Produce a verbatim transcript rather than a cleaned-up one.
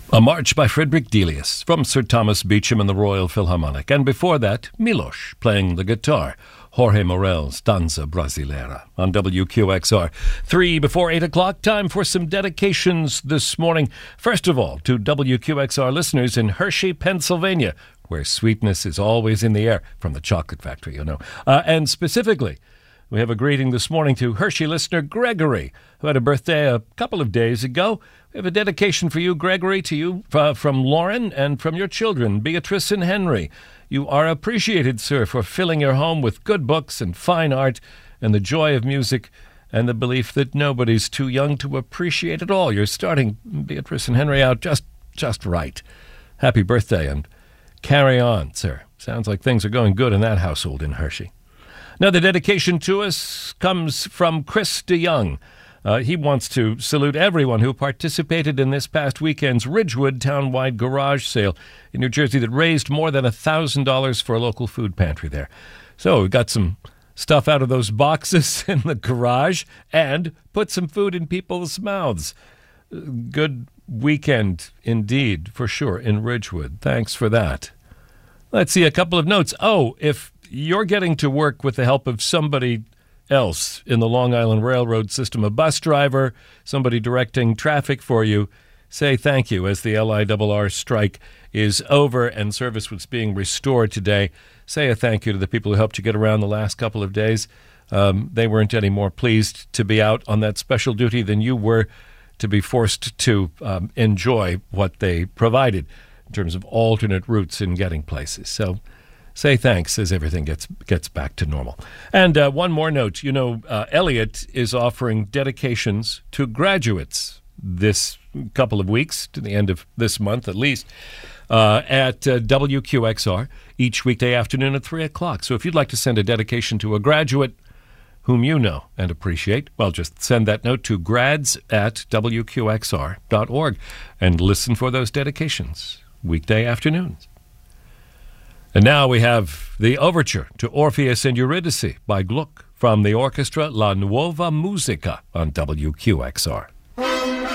A march by Frederick Delius from Sir Thomas Beecham and the Royal Philharmonic. And before that, Milos playing the guitar. Jorge Morel's Danza Brasileira on W Q X R. Three before eight o'clock, time for some dedications this morning. First of all, to W Q X R listeners in Hershey, Pennsylvania, where sweetness is always in the air from the chocolate factory, you know. Uh, and specifically, we have a greeting this morning to Hershey listener Gregory, who had a birthday a couple of days ago. We have a dedication for you, Gregory, to you uh, from Lauren and from your children, Beatrice and Henry. You are appreciated, sir, for filling your home with good books and fine art and the joy of music and the belief that nobody's too young to appreciate it all. You're starting Beatrice and Henry out just, just right. Happy birthday and carry on, sir. Sounds like things are going good in that household in Hershey. Another dedication to us comes from Chris DeYoung. Uh, he wants to salute everyone who participated in this past weekend's Ridgewood Townwide Garage Sale in New Jersey that raised more than one thousand dollars for a local food pantry there. So we got some stuff out of those boxes in the garage and put some food in people's mouths. Good weekend indeed, for sure, in Ridgewood. Thanks for that. Let's see a couple of notes. Oh, if you're getting to work with the help of somebody else in the Long Island Railroad system, a bus driver, somebody directing traffic for you, say thank you as the L I R R strike is over and service was being restored today. Say a thank you to the people who helped you get around the last couple of days. Um, they weren't any more pleased to be out on that special duty than you were to be forced to um, enjoy what they provided in terms of alternate routes in getting places. So say thanks as everything gets gets back to normal. And uh, one more note. You know, uh, Elliot is offering dedications to graduates this couple of weeks, to the end of this month at least, uh, at uh, W Q X R each weekday afternoon at three o'clock. So if you'd like to send a dedication to a graduate whom you know and appreciate, well, just send that note to grads at W Q X R dot org and listen for those dedications weekday afternoons. And now we have the overture to Orpheus and Eurydice by Gluck from the orchestra La Nuova Musica on W Q X R.